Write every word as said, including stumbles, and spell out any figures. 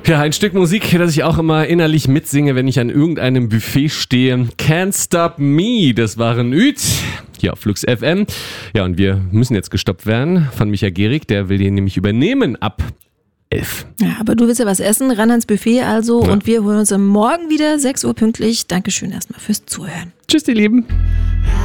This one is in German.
Ja, ein Stück Musik, das ich auch immer innerlich mitsinge, wenn ich an irgendeinem Buffet stehe. Can't Stop Me, das waren Üt. Hier auf Flux F M. Ja, und wir müssen jetzt gestoppt werden von Micha Gehrig, der will den nämlich übernehmen ab elf. Ja, aber du willst ja was essen, ran ans Buffet also. Ja. Und wir holen uns am Morgen wieder, sechs Uhr pünktlich. Dankeschön erstmal fürs Zuhören. Tschüss, ihr Lieben.